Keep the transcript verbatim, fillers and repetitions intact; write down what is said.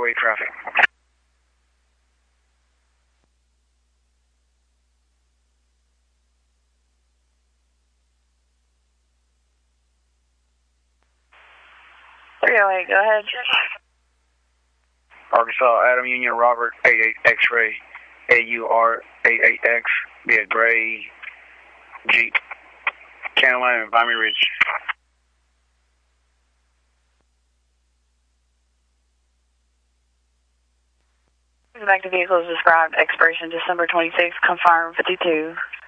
highway traffic. three oh eight, go ahead. Arkansas, Adam Union, Robert, eight eight X-ray, A U R eight eight X, be a gray Jeep, Carolina and Vimy Ridge. Back to vehicles described, expiration December twenty-sixth, confirm fifty-two.